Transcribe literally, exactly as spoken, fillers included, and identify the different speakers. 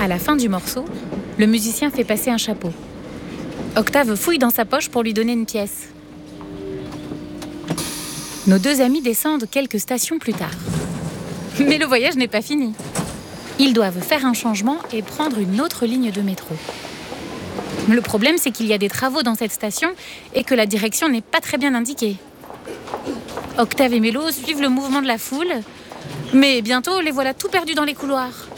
Speaker 1: À la fin du morceau, le musicien fait passer un chapeau. Octave fouille dans sa poche pour lui donner une pièce. Nos deux amis descendent quelques stations plus tard. Mais le voyage n'est pas fini. Ils doivent faire un changement et prendre une autre ligne de métro. Le problème, c'est qu'il y a des travaux dans cette station et que la direction n'est pas très bien indiquée. Octave et Mélo suivent le mouvement de la foule, mais bientôt les voilà tout perdus dans les couloirs.